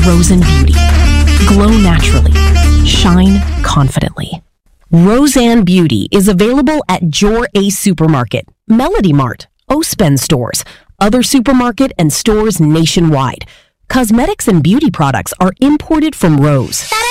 Rose and Beauty. Glow naturally. Shine confidently. Roseanne Beauty is available at Jor Ace Supermarket, Melody Mart, Ospen stores, other supermarket and stores nationwide. Cosmetics and beauty products are imported from Rose.